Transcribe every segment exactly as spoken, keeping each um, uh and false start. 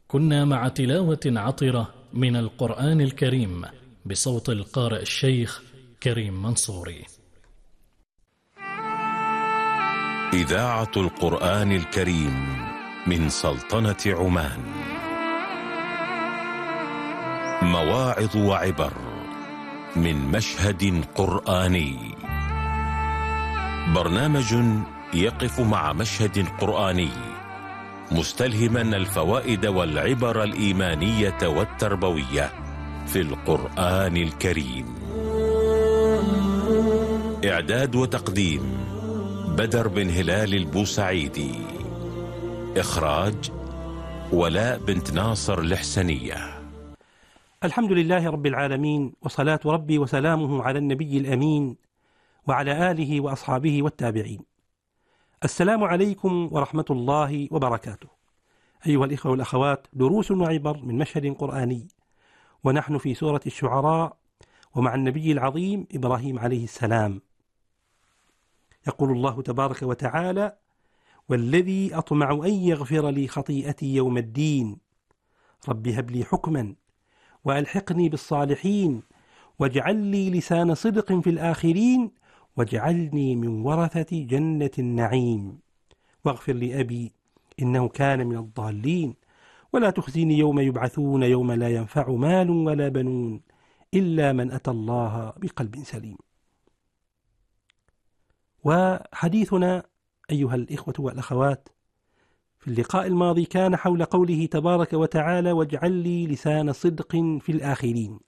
كنا مع تلاوة عطرة من القرآن الكريم بصوت القارئ الشيخ كريم منصوري. إذاعة القرآن الكريم من سلطنة عمان. مواعظ وعبر من مشهد قرآني. برنامج يقف مع مشهد قرآني مستلهما الفوائد والعبر الإيمانية والتربوية في القرآن الكريم. إعداد وتقديم بدر بن هلال البوسعيدي. إخراج ولاء بنت ناصر الحسنية. الحمد لله رب العالمين، وصلاة ربي وسلامه على النبي الأمين وعلى آله وأصحابه والتابعين. السلام عليكم ورحمة الله وبركاته. أيها الإخوة والأخوات، دروس وعبر من مشهد قرآني، ونحن في سورة الشعراء ومع النبي العظيم إبراهيم عليه السلام. يقول الله تبارك وتعالى: والذي أطمع أن يغفر لي خطيئتي يوم الدين رب هب لي حكما وألحقني بالصالحين واجعل لي لسان صدق في الآخرين واجعلني من ورثة جنة النعيم واغفر لأبي إنه كان من الضالين ولا تخزيني يوم يبعثون يوم لا ينفع مال ولا بنون إلا من أتى الله بقلب سليم. وحديثنا أيها الإخوة والأخوات في اللقاء الماضي كان حول قوله تبارك وتعالى: واجعل لي لسان صدق في الآخرين.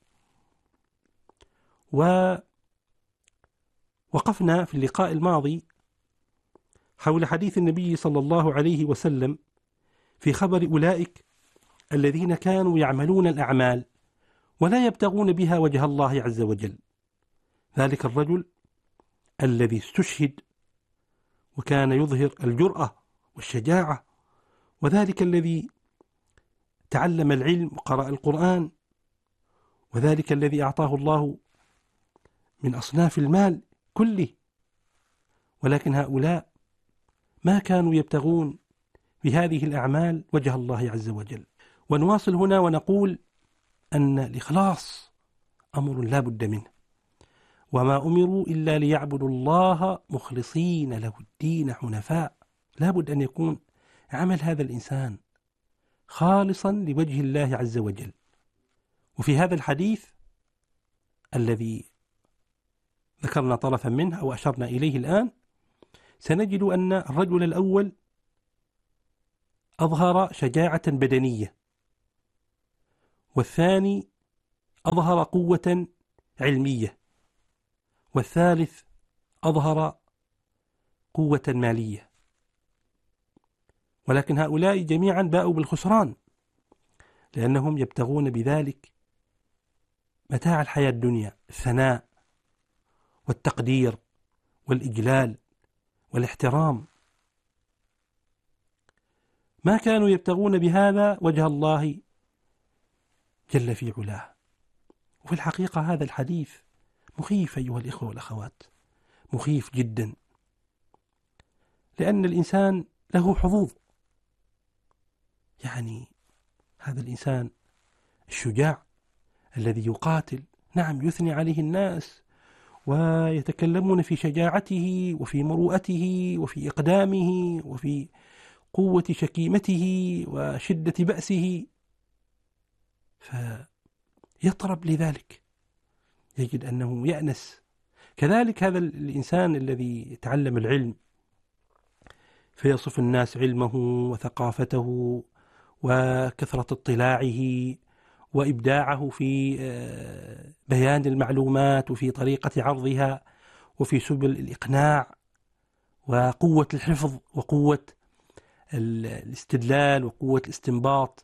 ووقفنا في اللقاء الماضي حول حديث النبي صلى الله عليه وسلم في خبر أولئك الذين كانوا يعملون الأعمال ولا يبتغون بها وجه الله عز وجل. ذلك الرجل الذي استشهد وكان يظهر الجرأة والشجاعة، وذلك الذي تعلم العلم وقرأ القرآن، وذلك الذي أعطاه الله من أصناف المال كله، ولكن هؤلاء ما كانوا يبتغون بهذه الأعمال وجه الله عز وجل. ونواصل هنا ونقول أن الإخلاص أمر لا بد منه، وما أمروا إلا ليعبدوا الله مخلصين له الدين حنفاء. لا بد أن يكون عمل هذا الإنسان خالصا لوجه الله عز وجل. وفي هذا الحديث الذي ذكرنا طرفا منه أو أشرنا إليه الآن، سنجد أن الرجل الأول أظهر شجاعة بدنية، والثاني أظهر قوة علمية، والثالث أظهر قوة مالية. ولكن هؤلاء جميعا باءوا بالخسران، لأنهم يبتغون بذلك متاع الحياة الدنيا، الثناء والتقدير والإجلال والاحترام. ما كانوا يبتغون بهذا وجه الله جل في علاه. وفي الحقيقة هذا الحديث مخيف أيها الإخوة والأخوات، مخيف جدا، لأن الإنسان له حظوظ. يعني هذا الإنسان الشجاع الذي يقاتل، نعم يثني عليه الناس ويتكلمون في شجاعته وفي مروءته وفي إقدامه وفي قوة شكيمته وشدة بأسه، فيطرب لذلك، يجد أنه يأنس. كذلك هذا الإنسان الذي تعلم العلم فيصف الناس علمه وثقافته وكثرة اطلاعه وإبداعه في بيان المعلومات وفي طريقة عرضها وفي سبل الإقناع وقوة الحفظ وقوة الاستدلال وقوة الاستنباط،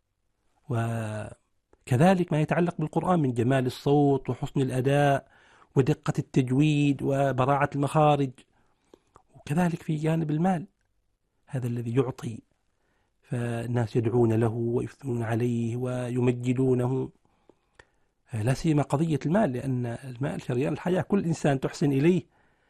وكذلك ما يتعلق بالقرآن من جمال الصوت وحسن الأداء ودقة التجويد وبراعة المخارج. وكذلك في جانب المال، هذا الذي يعطي فالناس يدعون له ويثنون عليه ويمجدونه، لا سيما قضية المال، لأن المال شريان الحياة، كل إنسان تحسن إليه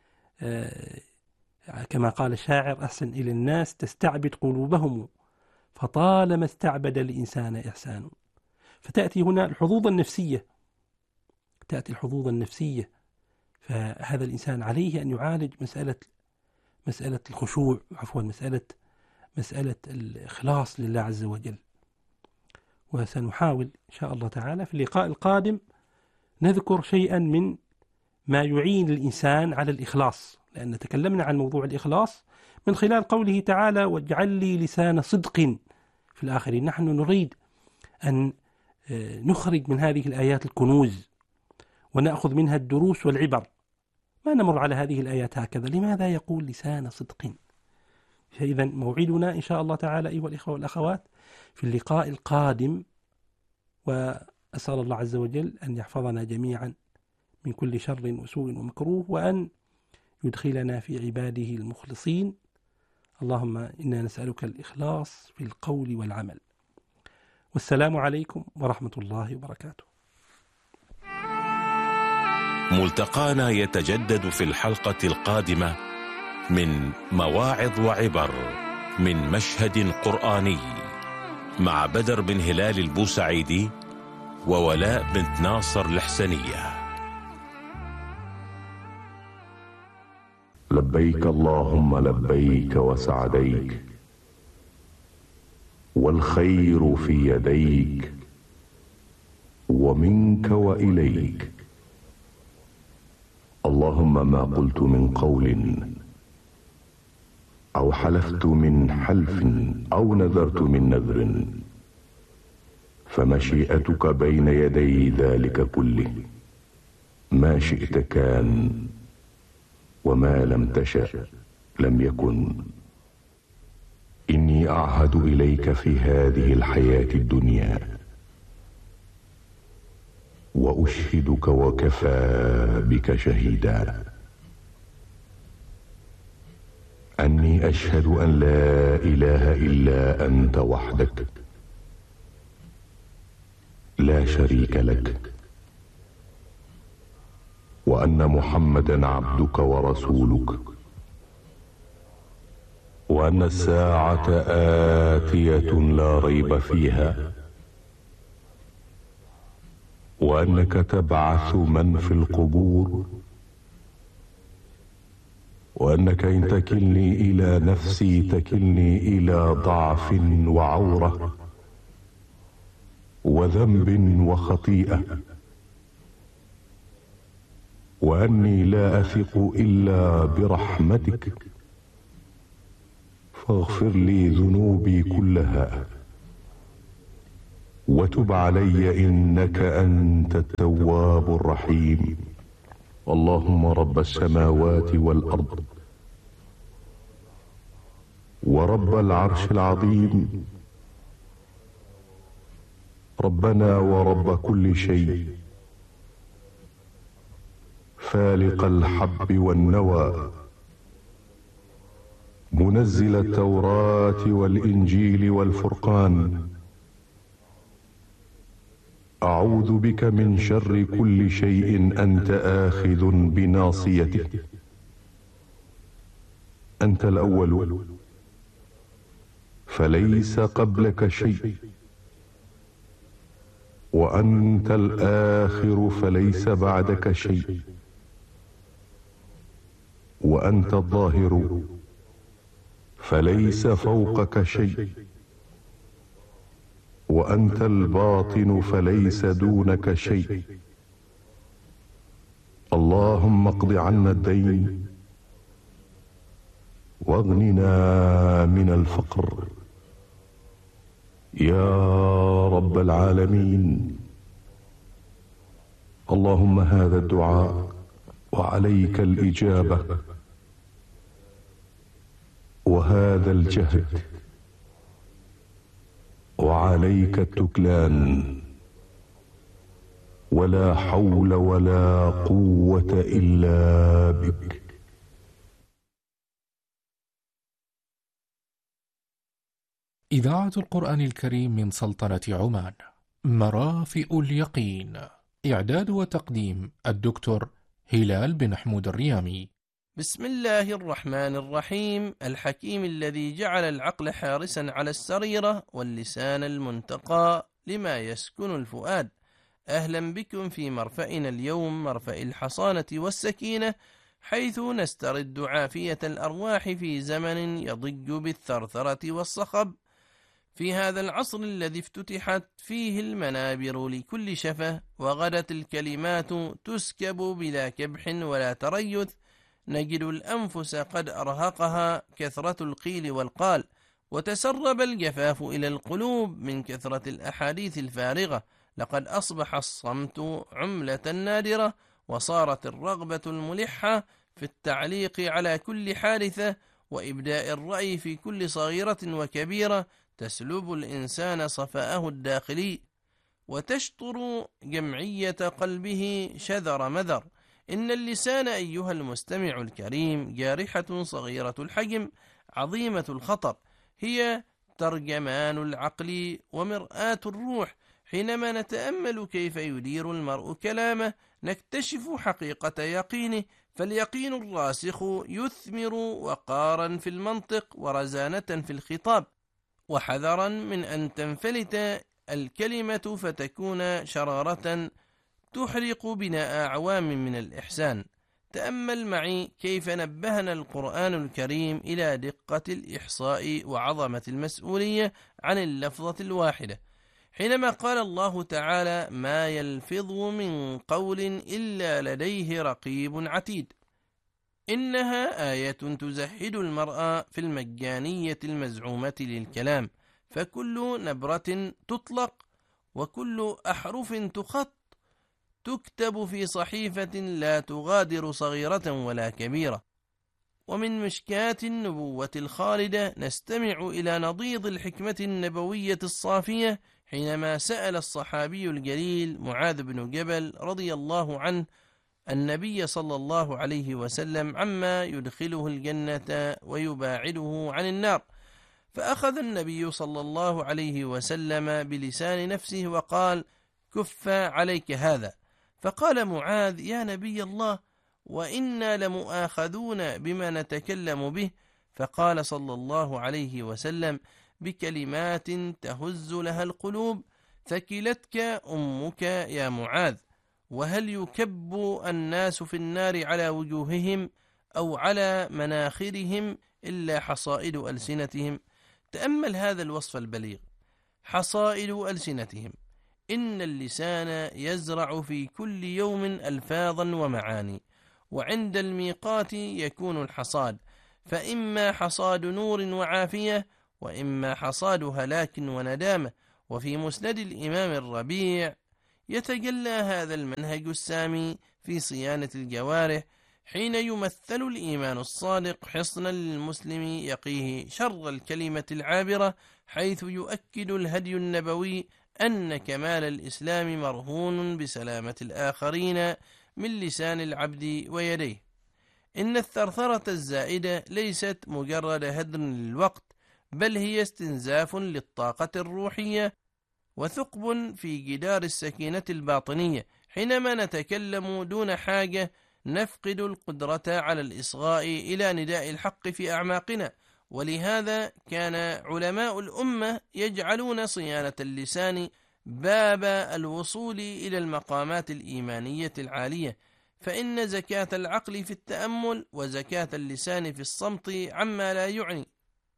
كما قال الشاعر: أحسن إلى الناس تستعبد قلوبهم فطالما استعبد الإنسان إحسان. فتأتي هنا الحظوظ النفسية، تأتي الحظوظ النفسية. فهذا الإنسان عليه أن يعالج مسألة مسألة الخشوع، عفوا مسألة مسألة الإخلاص لله عز وجل. وسنحاول إن شاء الله تعالى في اللقاء القادم نذكر شيئا من ما يعين الإنسان على الإخلاص، لأن تكلمنا عن موضوع الإخلاص من خلال قوله تعالى واجعل لي لسان صدق في الآخرين. نحن نريد أن نخرج من هذه الآيات الكنوز ونأخذ منها الدروس والعبر. ما نمر على هذه الآيات هكذا، لماذا يقول لسان صدق؟ فإذا موعدنا إن شاء الله تعالى أيها الإخوة والأخوات في اللقاء القادم، وأسأل الله عز وجل أن يحفظنا جميعا من كل شر وسوء ومكروه، وأن يدخلنا في عباده المخلصين. اللهم إنا نسألك الإخلاص في القول والعمل. والسلام عليكم ورحمة الله وبركاته. ملتقانا يتجدد في الحلقة القادمة من مواعظ وعبر من مشهد قرآني مع بدر بن هلال البوسعيدي وولاء بنت ناصر الحسنية. لبيك اللهم لبيك وسعديك، والخير في يديك، ومنك وإليك. اللهم ما قلت من قول أو حلفت من حلف أو نذرت من نذر فمشيئتك بين يدي ذلك كله، ما شئت كان وما لم تشأ لم يكن. إني أعهد إليك في هذه الحياة الدنيا وأشهدك وكفى بك شهيدا أني أشهد أن لا إله إلا أنت وحدك لا شريك لك، وأن محمدا عبدك ورسولك، وأن الساعة آتية لا ريب فيها، وأنك تبعث من في القبور، وأنك إن تكلني إلى نفسي تكلني إلى ضعف وعورة وذنب وخطيئة، وأني لا أثق إلا برحمتك، فاغفر لي ذنوبي كلها وتب علي إنك أنت التواب الرحيم. اللهم رب السماوات والأرض ورب العرش العظيم، ربنا ورب كل شيء، فالق الحب والنوى، منزل التوراة والإنجيل والفرقان، أعوذ بك من شر كل شيء أنت آخذ بناصيته. أنت الأول فليس قبلك شيء، وأنت الآخر فليس بعدك شيء، وأنت الظاهر فليس فوقك شيء، وأنت الباطن فليس دونك شيء. اللهم اقض عنا الدين واغننا من الفقر يا رب العالمين. اللهم هذا الدعاء وعليك الإجابة، وهذا الجهد وعليك التكلان، ولا حول ولا قوة إلا بك. إذاعة القرآن الكريم من سلطنة عمان، مرافئ اليقين. إعداد وتقديم الدكتور هلال بن حمود الريامي. بسم الله الرحمن الرحيم. الحكيم الذي جعل العقل حارسا على السريرة واللسان المنتقى لما يسكن الفؤاد. أهلا بكم في مرفأنا اليوم، مرفأ الحصانة والسكينة، حيث نسترد عافية الأرواح في زمن يضج بالثرثرة والصخب، في هذا العصر الذي افتتحت فيه المنابر لكل شفة، وغدت الكلمات تسكب بلا كبح ولا تريث. نجد الأنفس قد أرهقها كثرة القيل والقال، وتسرب الجفاف إلى القلوب من كثرة الأحاديث الفارغة. لقد أصبح الصمت عملة نادرة، وصارت الرغبة الملحة في التعليق على كل حادثة وإبداء الرأي في كل صغيرة وكبيرة تسلب الإنسان صفاءه الداخلي، وتشطر جمعية قلبه شذر مذر. إن اللسان أيها المستمع الكريم جارحة صغيرة الحجم عظيمة الخطر، هي ترجمان العقل ومرآة الروح. حينما نتأمل كيف يدير المرء كلامه نكتشف حقيقة يقينه، فاليقين الراسخ يثمر وقارا في المنطق ورزانة في الخطاب، وحذرا من أن تنفلت الكلمة فتكون شرارة تحرق بناء أعوام من الإحسان. تأمل معي كيف نبهنا القرآن الكريم إلى دقة الإحصاء وعظمة المسؤولية عن اللفظة الواحدة، حينما قال الله تعالى: ما يلفظ من قول إلا لديه رقيب عتيد. إنها آية تزهد المرء في المجانية المزعومة للكلام، فكل نبرة تطلق وكل أحرف تخط تكتب في صحيفة لا تغادر صغيرة ولا كبيرة. ومن مشكات النبوة الخالدة نستمع إلى نضيض الحكمة النبوية الصافية، حينما سأل الصحابي الجليل معاذ بن جبل رضي الله عنه النبي صلى الله عليه وسلم عما يدخله الجنة ويباعده عن النار، فأخذ النبي صلى الله عليه وسلم بلسان نفسه وقال: كف عليك هذا. فقال معاذ: يا نبي الله، وإنا لمؤاخذون بما نتكلم به. فقال صلى الله عليه وسلم: بكلمات تهز لها القلوب، ثكلتك أمك يا معاذ. وهل يكب الناس في النار على وجوههم أو على مناخرهم إلا حصائد ألسنتهم؟ تأمل هذا الوصف البليغ: حصائد ألسنتهم. إن اللسان يزرع في كل يوم ألفاظا ومعاني، وعند الميقات يكون الحصاد، فإما حصاد نور وعافية، وإما حصاد هلاك وندامة. وفي مسند الإمام الربيع يتجلى هذا المنهج السامي في صيانة الجوارح، حين يمثل الإيمان الصادق حصنا للمسلم يقيه شر الكلمة العابرة، حيث يؤكد الهدي النبوي أن كمال الإسلام مرهون بسلامة الآخرين من لسان العبد ويديه. إن الثرثرة الزائدة ليست مجرد هدر للوقت، بل هي استنزاف للطاقة الروحية وثقب في جدار السكينة الباطنية. حينما نتكلم دون حاجة نفقد القدرة على الإصغاء إلى نداء الحق في أعماقنا، ولهذا كان علماء الأمة يجعلون صيانة اللسان باب الوصول إلى المقامات الإيمانية العالية، فإن زكاة العقل في التأمل وزكاة اللسان في الصمت عما لا يعني،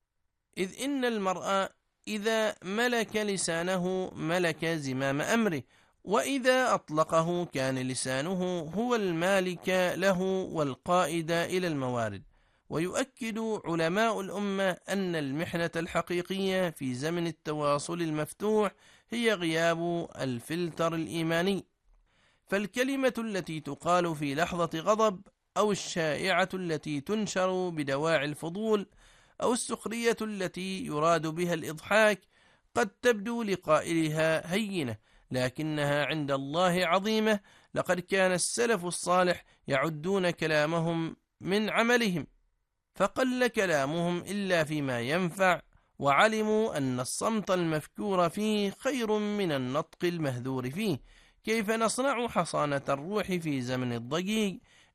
إذ إن المرء إذا ملك لسانه ملك زمام أمره، وإذا أطلقه كان لسانه هو المالك له والقائد إلى الموارد. ويؤكد علماء الأمة أن المحنة الحقيقية في زمن التواصل المفتوح هي غياب الفلتر الإيماني، فالكلمة التي تقال في لحظة غضب، أو الشائعة التي تنشر بدواعي الفضول، أو السخرية التي يراد بها الإضحاك، قد تبدو لقائلها هينة، لكنها عند الله عظيمة. لقد كان السلف الصالح يعدون كلامهم من عملهم، فقل كلامهم إلا فيما ينفع، وعلموا أن الصمت المفكور فيه خير من النطق المهذور فيه. كيف نصنع حصانة الروح في زمن الضجيج؟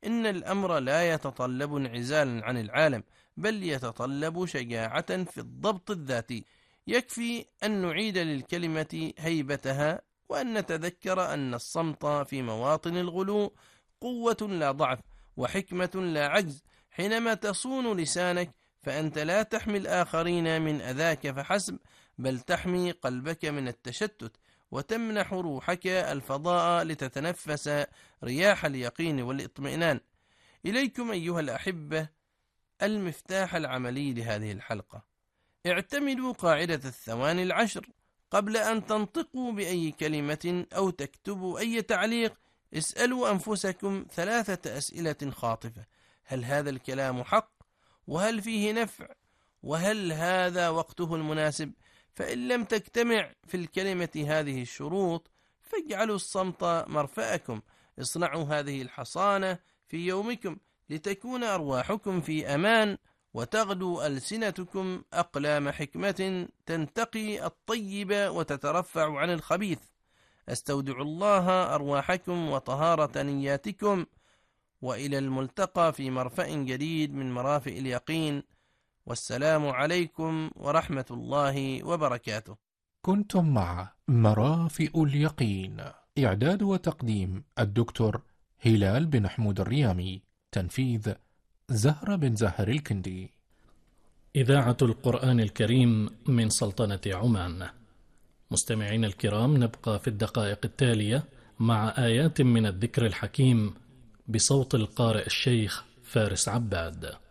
إن الأمر لا يتطلب انعزالا عن العالم، بل يتطلب شجاعة في الضبط الذاتي. يكفي أن نعيد للكلمة هيبتها، وأن نتذكر أن الصمت في مواطن الغلو قوة لا ضعف، وحكمة لا عجز. حينما تصون لسانك فأنت لا تحمي الآخرين من أذاك فحسب، بل تحمي قلبك من التشتت، وتمنح روحك الفضاء لتتنفس رياح اليقين والاطمئنان. إليكم أيها الأحبة المفتاح العملي لهذه الحلقة. اعتمدوا قاعدة الثواني العشر قبل أن تنطقوا بأي كلمة أو تكتبوا أي تعليق. اسألوا أنفسكم ثلاثة أسئلة خاطفة: هل هذا الكلام حق؟ وهل فيه نفع؟ وهل هذا وقته المناسب؟ فإن لم تجتمع في الكلمة هذه الشروط فاجعلوا الصمت مرفأكم. اصنعوا هذه الحصانة في يومكم لتكون أرواحكم في أمان، وتغدو ألسنتكم أقلام حكمة تنتقي الطيب وتترفع عن الخبيث. أستودع الله أرواحكم وطهارة نياتكم، وإلى الملتقى في مرفأ جديد من مرافئ اليقين. والسلام عليكم ورحمة الله وبركاته. كنتم مع مرافئ اليقين، إعداد وتقديم الدكتور هلال بن حمود الريامي، تنفيذ زهرة بن زهر الكندي. إذاعة القرآن الكريم من سلطنة عمان. مستمعين الكرام، نبقى في الدقائق التالية مع آيات من الذكر الحكيم بصوت القارئ الشيخ فارس عباد.